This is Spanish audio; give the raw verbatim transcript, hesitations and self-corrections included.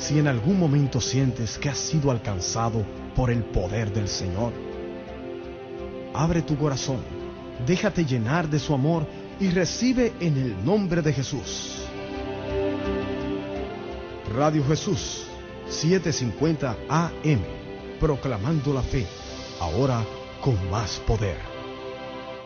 Si en algún momento sientes que has sido alcanzado por el poder del Señor, abre tu corazón, déjate llenar de su amor y recibe en el nombre de Jesús. Radio Jesús, setecientos cincuenta A M, proclamando la fe, ahora con más poder.